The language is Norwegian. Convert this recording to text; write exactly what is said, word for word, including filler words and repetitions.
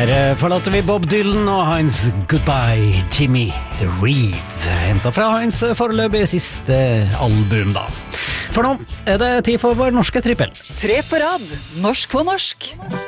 Her forlater vi Bob Dylan og hans Goodbye Jimmy Reed, hentet fra hans foreløpig siste album da. For nå er det tid for vår norske trippel. Tre på rad, norsk på norsk.